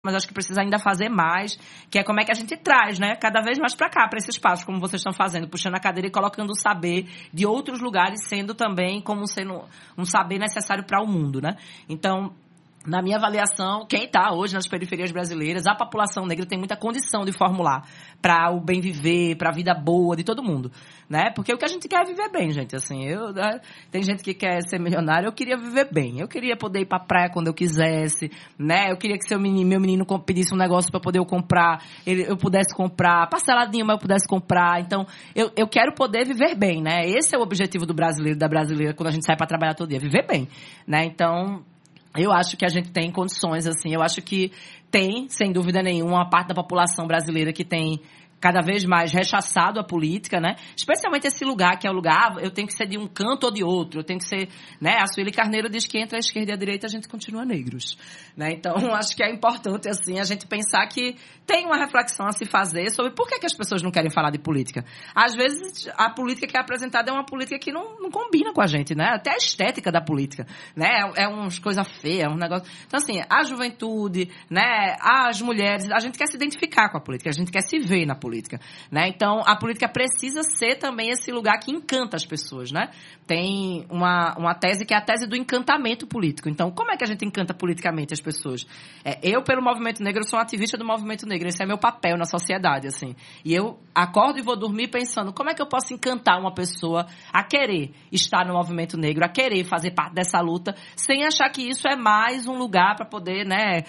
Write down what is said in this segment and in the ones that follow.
mas acho que precisa ainda fazer mais, que é como é que a gente traz, né, cada vez mais para cá, para esse espaço, como vocês estão fazendo, puxando a cadeira e colocando o saber de outros lugares, sendo também como sendo um saber necessário para o mundo, né? Então, na minha avaliação, quem está hoje nas periferias brasileiras, a população negra tem muita condição de formular para o bem viver, para a vida boa de todo mundo, né? Porque o que a gente quer é viver bem, gente. Assim, tem gente que quer ser milionário, eu queria viver bem. Eu queria poder ir para a praia quando eu quisesse, né? Eu queria que meu menino pedisse um negócio para poder eu comprar, eu pudesse comprar, parceladinho, mas eu pudesse comprar. Então, eu quero poder viver bem, né? Esse é o objetivo do brasileiro, da brasileira, quando a gente sai para trabalhar todo dia, viver bem, né? Então, eu acho que a gente tem condições, assim, eu acho que tem, sem dúvida nenhuma, uma parte da população brasileira que tem cada vez mais rechaçado a política, né? Especialmente esse lugar, que é o lugar, eu tenho que ser de um canto ou de outro, eu tenho que ser, né? A Sueli Carneiro diz que entre a esquerda e a direita a gente continua negros, né? Então, acho que é importante, assim, a gente pensar que tem uma reflexão a se fazer sobre por que as pessoas não querem falar de política. Às vezes, a política que é apresentada é uma política que não combina com a gente, né? Até a estética da política, né? É umas coisas feias, um negócio... Então, assim, a juventude, né? As mulheres, a gente quer se identificar com a política, a gente quer se ver na política, né? Então, a política precisa ser também esse lugar que encanta as pessoas, né? Tem uma tese que é a tese do encantamento político. Então, como é que a gente encanta politicamente as pessoas? Eu, pelo movimento negro, sou uma ativista do movimento negro. Esse é meu papel na sociedade, assim. E eu acordo e vou dormir pensando como é que eu posso encantar uma pessoa a querer estar no movimento negro, a querer fazer parte dessa luta, sem achar que isso é mais um lugar para poder, né...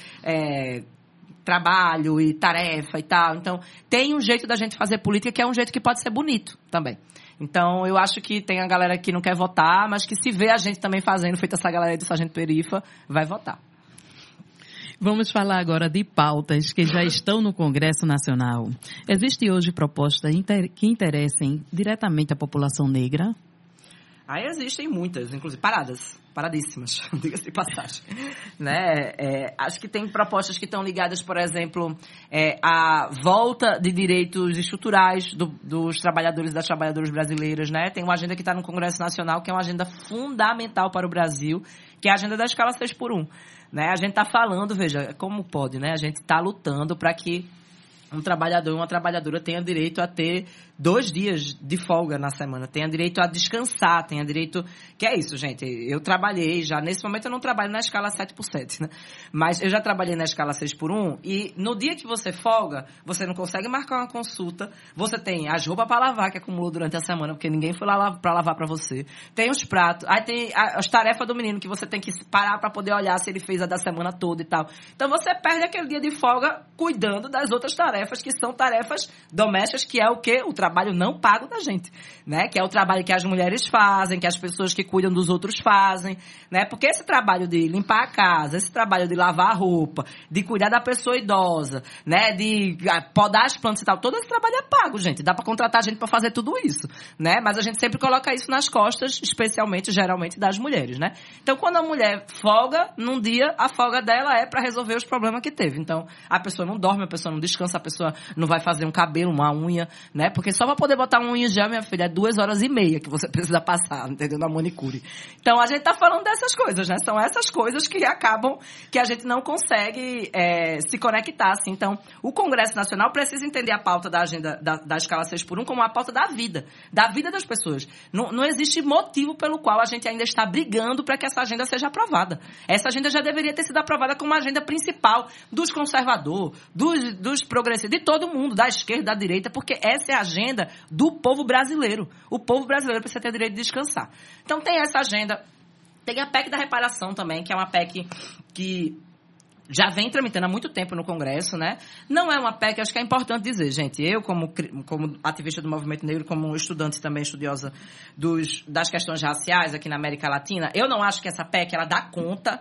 trabalho e tarefa e tal. Então, tem um jeito da gente fazer política que é um jeito que pode ser bonito também. Então, eu acho que tem a galera que não quer votar, mas que se vê a gente também fazendo, feita essa galera aí do Sargento Perifa, vai votar. Vamos falar agora de pautas que já estão no Congresso Nacional. Existe hoje proposta que interessem diretamente a população negra? Aí existem muitas, inclusive paradíssimas, diga-se de passagem. Né? Acho que tem propostas que estão ligadas, por exemplo, à volta de direitos estruturais dos trabalhadores e das trabalhadoras brasileiras. Né? Tem uma agenda que está no Congresso Nacional, que é uma agenda fundamental para o Brasil, que é a agenda da escala 6x1. Né? A gente está falando, veja, como pode, né? A gente está lutando para que um trabalhador e uma trabalhadora tenha direito a ter 2 dias de folga na semana, tenha direito a descansar, tenha direito... Que é isso, gente. Eu trabalhei já... Nesse momento eu não trabalho na escala 7x7, né? Mas eu já trabalhei na escala 6x1 e no dia que você folga, você não consegue marcar uma consulta, você tem as roupas para lavar que acumulou durante a semana, porque ninguém foi lá para lavar para você. Tem os pratos, aí tem as tarefas do menino que você tem que parar para poder olhar se ele fez a da semana toda e tal. Então você perde aquele dia de folga cuidando das outras tarefas, que são tarefas domésticas, que é o quê? O trabalho não pago da gente, né? Que é o trabalho que as mulheres fazem, que as pessoas que cuidam dos outros fazem, né? Porque esse trabalho de limpar a casa, esse trabalho de lavar a roupa, de cuidar da pessoa idosa, né? De podar as plantas e tal, todo esse trabalho é pago, gente. Dá pra contratar gente pra fazer tudo isso, né? Mas a gente sempre coloca isso nas costas, especialmente, geralmente, das mulheres, né? Então, quando a mulher folga, num dia, a folga dela é pra resolver os problemas que teve. Então, a pessoa não dorme, a pessoa não descansa, a pessoa não vai fazer um cabelo, uma unha, né? Porque só pra poder botar uma unha já, minha filha, é 2h30 que você precisa passar, entendeu? Na manicure. Então, a gente tá falando dessas coisas, né? São essas coisas que acabam, que a gente não consegue se conectar, assim. Então, o Congresso Nacional precisa entender a pauta da agenda da escala 6x1 como uma pauta da vida das pessoas. Não existe motivo pelo qual a gente ainda está brigando para que essa agenda seja aprovada. Essa agenda já deveria ter sido aprovada como uma agenda principal dos conservadores, dos progressistas, de todo mundo, da esquerda, da direita, porque essa é a agenda do povo brasileiro. O povo brasileiro precisa ter direito de descansar. Então, tem essa agenda. Tem a PEC da reparação também, que é uma PEC que já vem tramitando há muito tempo no Congresso, né? Não é uma PEC, acho que é importante dizer, gente, eu como ativista do movimento negro, como estudante também, estudiosa das questões raciais aqui na América Latina, eu não acho que essa PEC, ela dá conta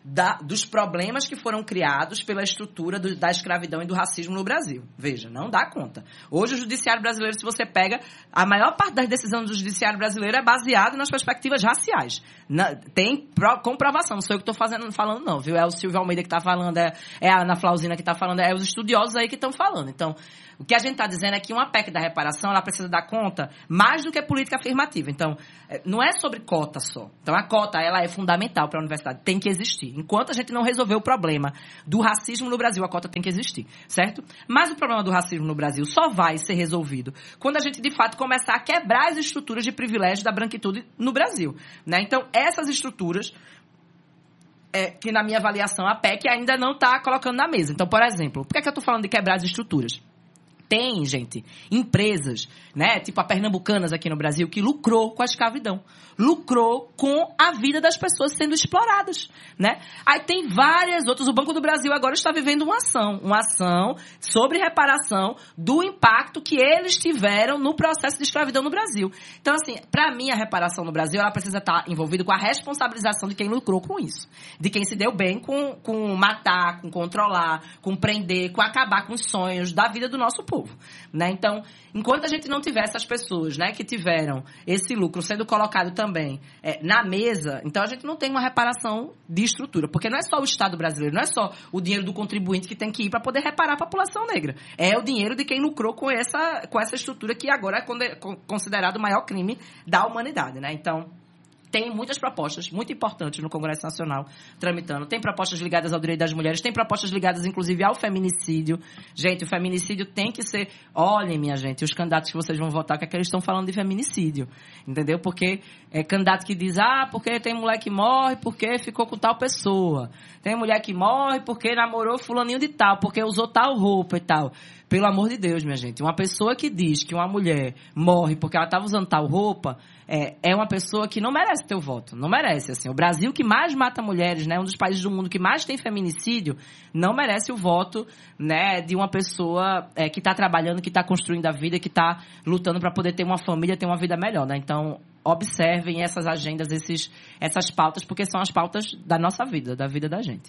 dos problemas que foram criados pela estrutura da escravidão e do racismo no Brasil. Veja, não dá conta. Hoje o judiciário brasileiro, se você pega, a maior parte das decisões do judiciário brasileiro é baseada nas perspectivas raciais. Tem comprovação, não sou eu que estou falando não, viu? É o Silvio Almeida que está falando, é a Ana Flauzina que está falando, é os estudiosos aí que estão falando. Então, o que a gente está dizendo é que uma PEC da reparação, ela precisa dar conta mais do que política afirmativa. Então, não é sobre cota só. Então, a cota, ela é fundamental para a universidade, tem que existir. Enquanto a gente não resolver o problema do racismo no Brasil, a cota tem que existir, certo? Mas o problema do racismo no Brasil só vai ser resolvido quando a gente, de fato, começar a quebrar as estruturas de privilégio da branquitude no Brasil, né? Então, essas estruturas, que na minha avaliação a PEC ainda não está colocando na mesa. Então, por exemplo, por que eu estou falando de quebrar as estruturas? Tem, gente, empresas, né, tipo a Pernambucanas aqui no Brasil, que lucrou com a escravidão. Lucrou com a vida das pessoas sendo exploradas, né? Aí tem várias outras. O Banco do Brasil agora está vivendo uma ação sobre reparação do impacto que eles tiveram no processo de escravidão no Brasil. Então, assim, para mim, a reparação no Brasil, ela precisa estar envolvida com a responsabilização de quem lucrou com isso. De quem se deu bem com matar, com controlar, com prender, com acabar com os sonhos da vida do nosso povo, né? Então, enquanto a gente não tiver essas pessoas, né, que tiveram esse lucro sendo colocado também na mesa, então a gente não tem uma reparação de estrutura, porque não é só o Estado brasileiro, não é só o dinheiro do contribuinte que tem que ir para poder reparar a população negra, é o dinheiro de quem lucrou com essa estrutura que agora é considerado o maior crime da humanidade, né? Então, tem muitas propostas muito importantes no Congresso Nacional tramitando. Tem propostas ligadas ao direito das mulheres, tem propostas ligadas, inclusive, ao feminicídio. Gente, o feminicídio tem que ser... Olhem, minha gente, os candidatos que vocês vão votar, que é que eles estão falando de feminicídio, entendeu? Porque é candidato que diz, porque tem mulher que morre porque ficou com tal pessoa. Tem mulher que morre porque namorou fulaninho de tal, porque usou tal roupa e tal. Pelo amor de Deus, minha gente, uma pessoa que diz que uma mulher morre porque ela estava usando tal roupa, é uma pessoa que não merece teu voto, não merece, assim. O Brasil que mais mata mulheres, né, um dos países do mundo que mais tem feminicídio, não merece o voto, né, de uma pessoa que está trabalhando, que está construindo a vida, que está lutando para poder ter uma família, ter uma vida melhor, né? Então, observem essas agendas, essas pautas, porque são as pautas da nossa vida, da vida da gente.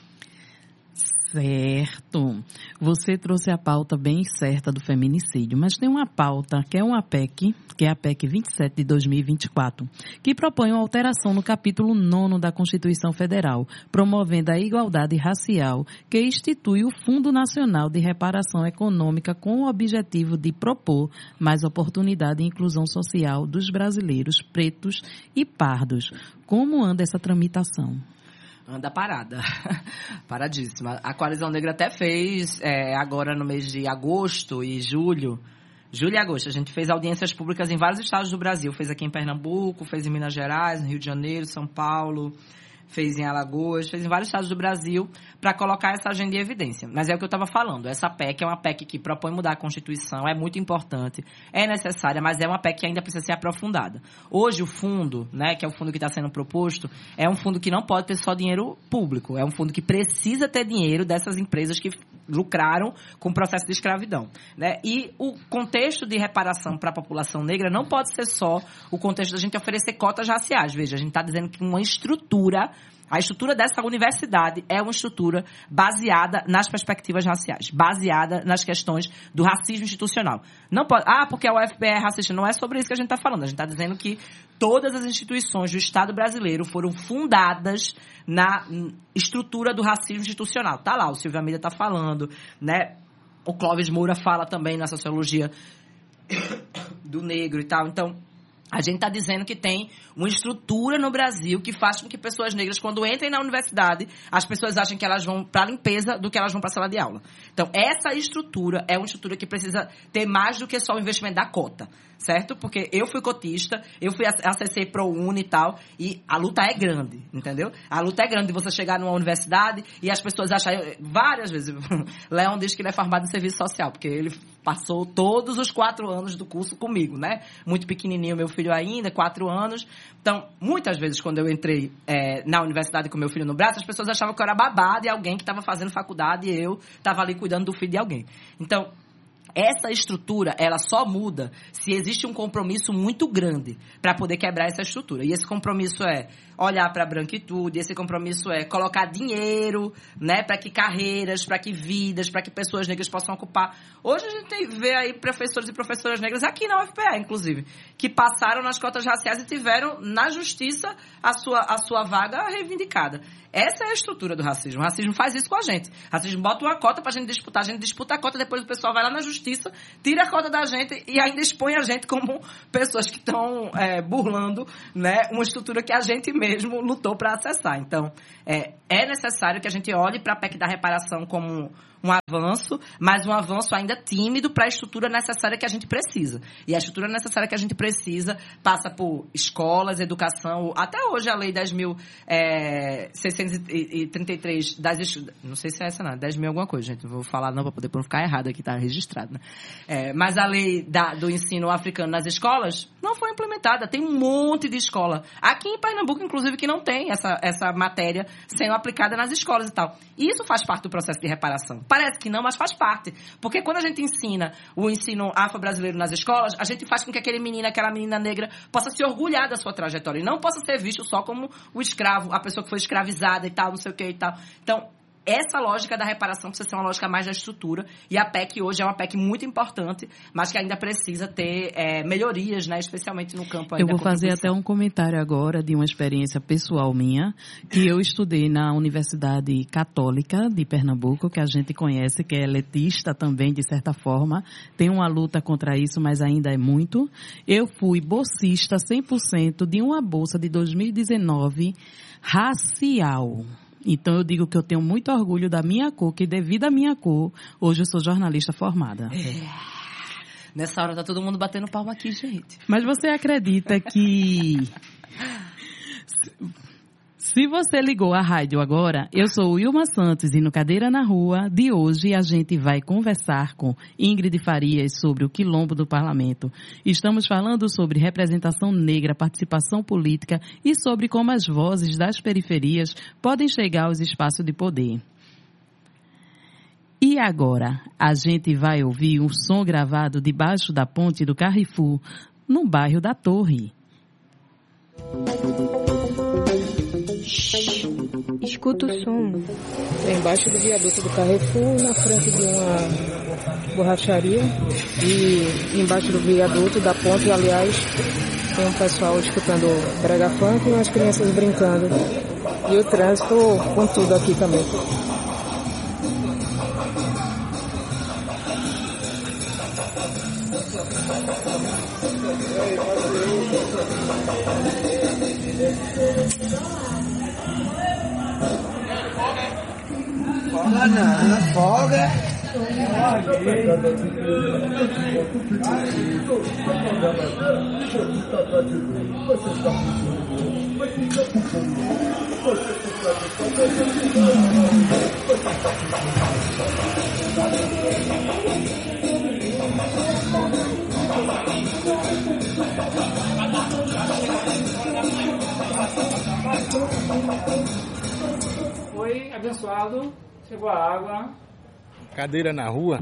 Certo. Você trouxe a pauta bem certa do feminicídio, mas tem uma pauta que é uma PEC, que é a PEC 27 de 2024, que propõe uma alteração no capítulo 9º da Constituição Federal, promovendo a igualdade racial, que institui o Fundo Nacional de Reparação Econômica com o objetivo de propor mais oportunidade e inclusão social dos brasileiros pretos e pardos. Como anda essa tramitação? Anda parada, paradíssima. A Coalizão Negra até fez, agora no mês de agosto e julho e agosto, a gente fez audiências públicas em vários estados do Brasil. Fez aqui em Pernambuco, fez em Minas Gerais, no Rio de Janeiro, São Paulo, fez em Alagoas, fez em vários estados do Brasil para colocar essa agenda em evidência. Mas é o que eu estava falando, essa PEC é uma PEC que propõe mudar a Constituição, é muito importante, é necessária, mas é uma PEC que ainda precisa ser aprofundada. Hoje o fundo, né, que é o fundo que está sendo proposto, é um fundo que não pode ter só dinheiro público, é um fundo que precisa ter dinheiro dessas empresas que lucraram com o processo de escravidão, né? E o contexto de reparação para a população negra não pode ser só o contexto da gente oferecer cotas raciais. Veja, a gente está dizendo que uma estrutura... A estrutura dessa universidade é uma estrutura baseada nas perspectivas raciais, baseada nas questões do racismo institucional. Não pode, porque a UFPE é racista. Não é sobre isso que a gente está falando. A gente está dizendo que todas as instituições do Estado brasileiro foram fundadas na estrutura do racismo institucional. Tá lá, o Silvio Almeida está falando, né? O Clóvis Moura fala também na sociologia do negro e tal. Então, a gente está dizendo que tem uma estrutura no Brasil que faz com que pessoas negras, quando entrem na universidade, as pessoas achem que elas vão para a limpeza do que elas vão para a sala de aula. Então, essa estrutura é uma estrutura que precisa ter mais do que só o investimento da cota, certo? Porque eu fui cotista, eu fui acessei ProUni e tal, e a luta é grande, entendeu? A luta é grande de você chegar numa universidade e as pessoas acharem... Várias vezes, Leon diz que ele é formado em serviço social, porque ele passou todos os 4 anos do curso comigo, né? Muito pequenininho, meu filho ainda, 4 anos. Então, muitas vezes, quando eu entrei na universidade com meu filho no braço, as pessoas achavam que eu era babá de alguém que estava fazendo faculdade e eu estava ali cuidando do filho de alguém. Então, Essa estrutura, ela só muda se existe um compromisso muito grande para poder quebrar essa estrutura. E esse compromisso é olhar para a branquitude, esse compromisso é colocar dinheiro, né, para que carreiras, para que vidas, para que pessoas negras possam ocupar. Hoje a gente vê aí professores e professoras negras, aqui na UFPA, inclusive, que passaram nas cotas raciais e tiveram na justiça a sua vaga reivindicada. Essa é a estrutura do racismo. O racismo faz isso com a gente. O racismo bota uma cota pra gente disputar. A gente disputa a cota, depois o pessoal vai lá na justiça, tira a cota da gente e ainda expõe a gente como pessoas que estão burlando, né, uma estrutura que a gente mesmo lutou para acessar. Então, é necessário que a gente olhe para a PEC da reparação como um avanço, mas um avanço ainda tímido para a estrutura necessária que a gente precisa. E a estrutura necessária que a gente precisa passa por escolas, educação, até hoje a lei 10.633 não sei se é essa não, 10.000 alguma coisa, gente, não vou falar não para poder não ficar errado aqui, tá registrado, né? Mas a lei do ensino africano nas escolas não foi implementada, tem um monte de escola. Aqui em Pernambuco, inclusive, que não tem essa matéria sendo aplicada nas escolas e tal. E isso faz parte do processo de reparação. Parece que não, mas faz parte. Porque quando a gente ensina o ensino afro-brasileiro nas escolas, a gente faz com que aquele menino, aquela menina negra possa se orgulhar da sua trajetória e não possa ser visto só como o escravo, a pessoa que foi escravizada e tal, não sei o que e tal. Então, essa lógica da reparação precisa ser uma lógica mais da estrutura. E a PEC hoje é uma PEC muito importante, mas que ainda precisa ter melhorias, né, especialmente no campo ainda. Eu vou fazer até um comentário agora de uma experiência pessoal minha, que eu estudei na Universidade Católica de Pernambuco, que a gente conhece, que é elitista também, de certa forma. Tem uma luta contra isso, mas ainda é muito. Eu fui bolsista 100% de uma bolsa de 2019 racial. Então, eu digo que eu tenho muito orgulho da minha cor, que devido à minha cor, hoje eu sou jornalista formada. Nessa hora tá todo mundo batendo palma aqui, gente. Mas você acredita que... Se você ligou a rádio agora, eu sou Wilma Santos e no Cadeira na Rua de hoje a gente vai conversar com Ingrid Farias sobre o Quilombo do Parlamento. Estamos falando sobre representação negra, participação política e sobre como as vozes das periferias podem chegar aos espaços de poder. E agora, a gente vai ouvir um som gravado debaixo da ponte do Carrefour, no bairro da Torre. Escuta o som. É embaixo do viaduto do Carrefour, na frente de uma borracharia. E embaixo do viaduto da ponte, aliás, tem um pessoal escutando brega funk e umas crianças brincando. E o trânsito com tudo aqui também. Folga não, folga. Foi abençoado, chegou a água. Cadeira na Rua.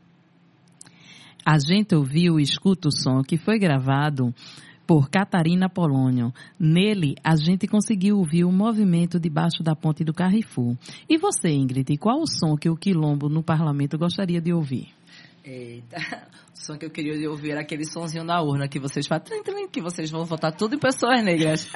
A gente ouviu o Escuta o Som, que foi gravado por Catarina Polônio. Nele, a gente conseguiu ouvir o movimento debaixo da ponte do Carrefour. E você, Ingrid, qual o som que o Quilombo no parlamento gostaria de ouvir? Eita, o som que eu queria ouvir era aquele sonzinho da urna que vocês fazem, que vocês vão votar tudo em pessoas negras.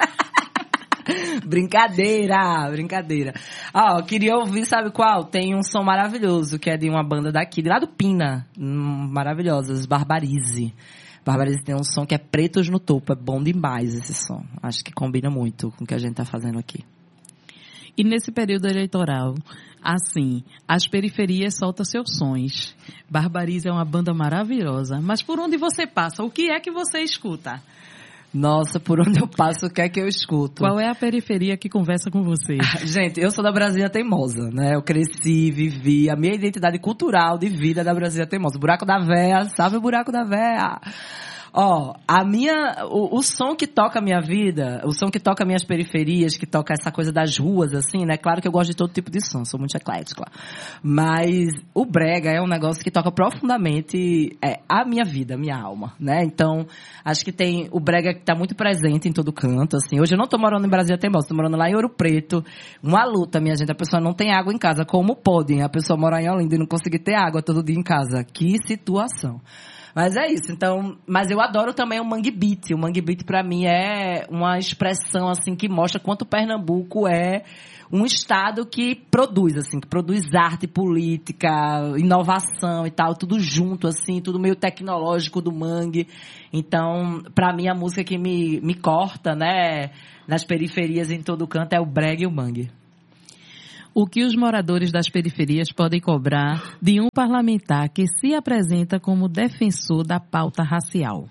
Brincadeira. Eu queria ouvir, sabe qual? Tem um som maravilhoso, que é de uma banda daqui, de lá do Pina, maravilhosas, Barbarize. Barbarize tem um som que é Pretos no Topo, é bom demais esse som. Acho que combina muito com o que a gente tá fazendo aqui. E nesse período eleitoral, assim, as periferias soltam seus sons. Barbarize é uma banda maravilhosa, mas por onde você passa, o que é que você escuta? Nossa, por onde eu passo, o que é que eu escuto? Qual é a periferia que conversa com você? Gente, eu sou da Brasília Teimosa, né? Eu cresci, vivi, a minha identidade cultural de vida é da Brasília Teimosa. Buraco da Véia, sabe o Buraco da Véia? O som que toca a minha vida, o som que toca minhas periferias, que toca essa coisa das ruas, assim, né? Claro que eu gosto de todo tipo de som, sou muito eclética. Mas o brega é um negócio que toca profundamente a minha vida, a minha alma, né? Então, acho que tem o brega que tá muito presente em todo canto, assim. Hoje eu não tô morando em Brasília, Teimosa, tô morando lá em Ouro Preto. Uma luta, minha gente. A pessoa não tem água em casa. Como pode a pessoa morar em Olinda e não conseguir ter água todo dia em casa? Que situação. Mas é isso, então... Mas eu adoro também o Mangue Beat. O Mangue Beat, pra mim, é uma expressão, assim, que mostra quanto Pernambuco é um estado que produz, assim, que produz arte, política, inovação e tal, tudo junto, assim, tudo meio tecnológico do Mangue. Então, pra mim, a música que me corta, né, nas periferias, em todo canto, é o brega e o Mangue. O que os moradores das periferias podem cobrar de um parlamentar que se apresenta como defensor da pauta racial?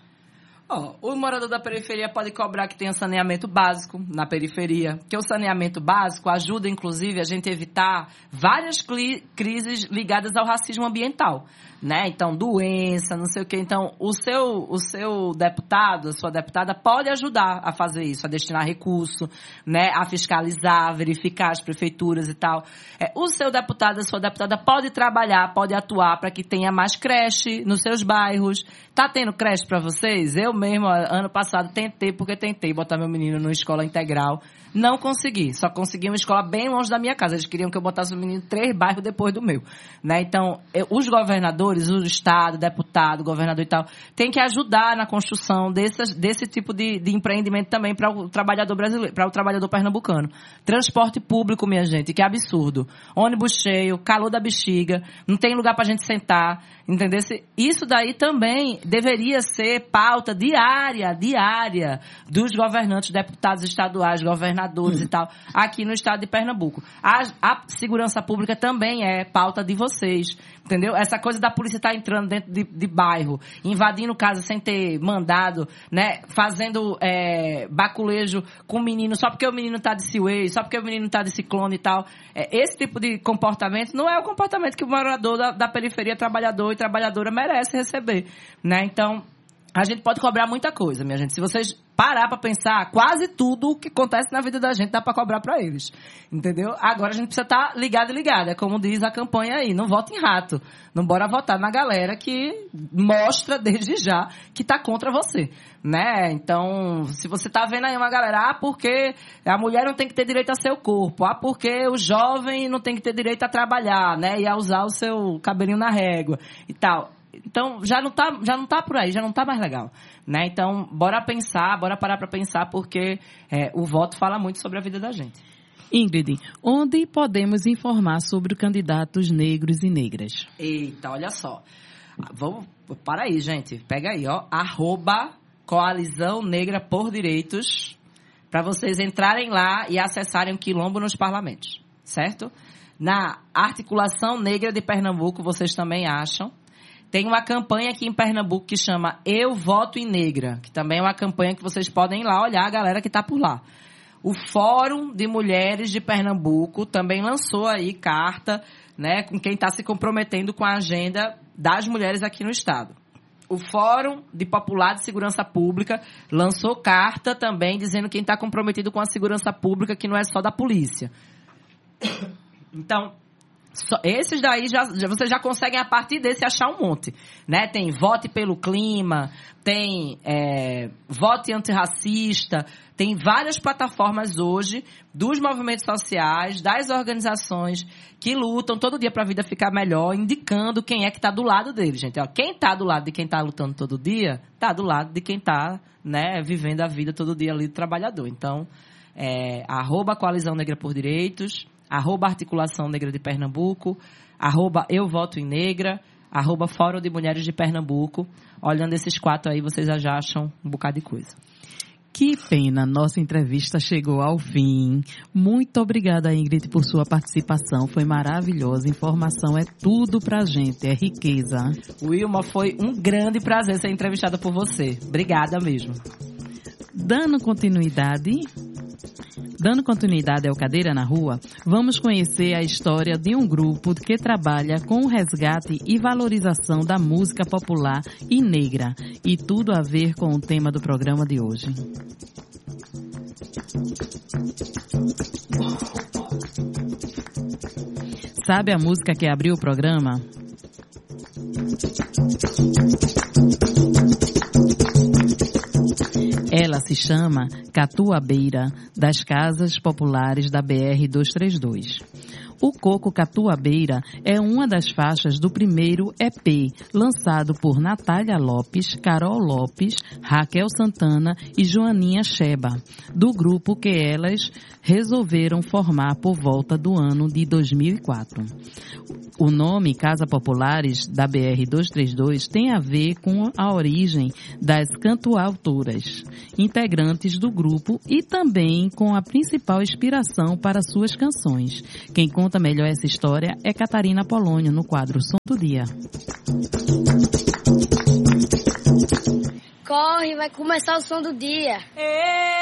O morador da periferia pode cobrar que tenha saneamento básico na periferia, que o saneamento básico ajuda, inclusive, a gente a evitar várias crises ligadas ao racismo ambiental, né? Então, doença, não sei o quê. Então, o seu deputado, a sua deputada pode ajudar a fazer isso, a destinar recurso, né? A fiscalizar, verificar as prefeituras e tal. O seu deputado, a sua deputada pode trabalhar, pode atuar para que tenha mais creche nos seus bairros. Tá tendo creche para vocês? Eu mesmo, ano passado, tentei botar meu menino numa escola integral. Não consegui. Só consegui uma escola bem longe da minha casa. Eles queriam que eu botasse o menino 3 bairros depois do meu, né? Então, os governadores, o Estado, deputado, governador e tal, tem que ajudar na construção desse tipo de empreendimento também para o trabalhador brasileiro, para o trabalhador pernambucano. Transporte público, minha gente, que absurdo. Ônibus cheio, calor da bexiga, não tem lugar pra gente sentar, entendeu? Isso daí também deveria ser pauta diária dos governantes, deputados estaduais, governadores e tal, aqui no estado de Pernambuco. A segurança pública também é pauta de vocês, entendeu? Essa coisa da polícia estar entrando dentro de bairro, invadindo casa sem ter mandado, né? Fazendo baculejo com o menino, só porque o menino tá de Seaway, só porque o menino tá de ciclone e tal. Esse tipo de comportamento não é o comportamento que o morador da periferia, trabalhador e trabalhadora merece receber, né? Então, a gente pode cobrar muita coisa, minha gente. Se vocês parar pra pensar, quase tudo o que acontece na vida da gente dá pra cobrar pra eles, entendeu? Agora a gente precisa estar ligado e ligada, como diz a campanha aí, não vote em rato, não bora votar na galera que mostra desde já que tá contra você, né? Então, se você tá vendo aí uma galera, porque a mulher não tem que ter direito a seu corpo, porque o jovem não tem que ter direito a trabalhar, né? E a usar o seu cabelinho na régua e tal. Então, já não tá por aí, já não tá mais legal, né? Então, bora parar pra pensar, porque o voto fala muito sobre a vida da gente. Ingrid, onde podemos informar sobre candidatos negros e negras? Eita, olha só. Para aí, gente. Pega aí, ó. @Coalizão Negra por Direitos, para vocês entrarem lá e acessarem o Quilombo nos parlamentos, certo? Na Articulação Negra de Pernambuco, vocês também acham. Tem uma campanha aqui em Pernambuco que chama Eu Voto em Negra, que também é uma campanha que vocês podem ir lá olhar a galera que está por lá. O Fórum de Mulheres de Pernambuco também lançou aí carta, né, com quem está se comprometendo com a agenda das mulheres aqui no estado. O Fórum de Popular de Segurança Pública lançou carta também dizendo quem está comprometido com a segurança pública, que não é só da polícia. Então, esses daí vocês já conseguem, a partir desse, achar um monte, né? Tem Vote pelo Clima, tem Vote Antirracista, tem várias plataformas hoje dos movimentos sociais, das organizações que lutam todo dia para a vida ficar melhor, indicando quem é que está do lado deles, gente. Ó, quem está do lado de quem está lutando todo dia, está do lado de quem está, né, vivendo a vida todo dia ali do trabalhador. Então, @Coalizão Negra por Direitos, @Articulação Negra de Pernambuco, @Eu Voto em Negra, @Fórum de Mulheres de Pernambuco. Olhando esses 4 aí, vocês já acham um bocado de coisa. Que pena, nossa entrevista chegou ao fim. Muito obrigada, Ingrid, por sua participação. Foi maravilhosa. Informação é tudo pra gente, é riqueza. Wilma, foi um grande prazer ser entrevistada por você. Obrigada mesmo. Dando continuidade, Dando continuidade ao Cadeira na Rua, vamos conhecer a história de um grupo que trabalha com o resgate e valorização da música popular e negra, e tudo a ver com o tema do programa de hoje. Sabe a música que abriu o programa? Ela se chama Catuabeira, das Casas Populares da BR-232. O Coco Catuabeira é uma das faixas do primeiro EP, lançado por Natália Lopes, Carol Lopes, Raquel Santana e Joaninha Sheba, do grupo que elas resolveram formar por volta do ano de 2004. O nome Casa Populares da BR-232 tem a ver com a origem das cantoautoras, integrantes do grupo, e também com a principal inspiração para suas canções. Quem conta melhor essa história é Catarina Polônio, no quadro Som do Dia. Corre, vai começar o som do dia.